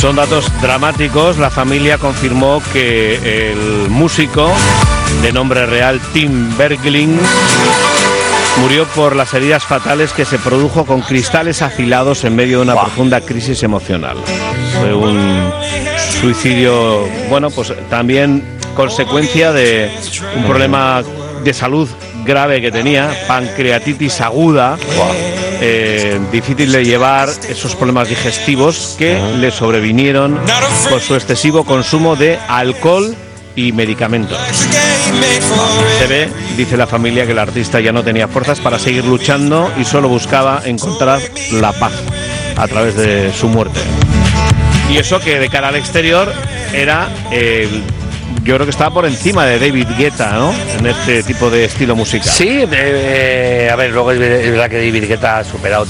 Son datos dramáticos. La familia confirmó que el músico, de nombre real Tim Bergling, murió por las heridas fatales que se produjo con cristales afilados en medio de una profunda crisis emocional. Fue un suicidio, bueno, pues también consecuencia de un problema de salud grave que tenía, pancreatitis aguda, difícil de llevar, esos problemas digestivos que le sobrevinieron por su excesivo consumo de alcohol y medicamentos. Se ve, dice la familia, que el artista ya no tenía fuerzas para seguir luchando y solo buscaba encontrar la paz a través de su muerte. Y eso que de cara al exterior era, yo creo que estaba por encima de David Guetta, ¿no? En este tipo de estilo musical. Sí, a ver, luego es verdad que David Guetta ha superado